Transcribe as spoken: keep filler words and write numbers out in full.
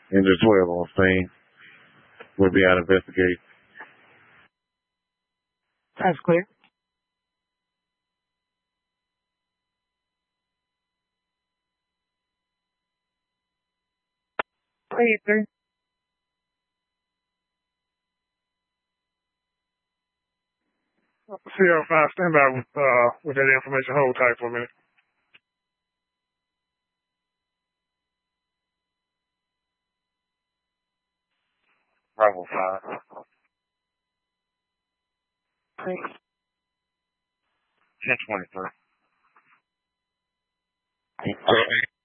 Engine twelve on scene. We'll be out investigate. That's clear. Please, sir. Sierra five, stand by with, uh, with that information. Hold tight for a minute. Bravo five. Please. ten twenty-three.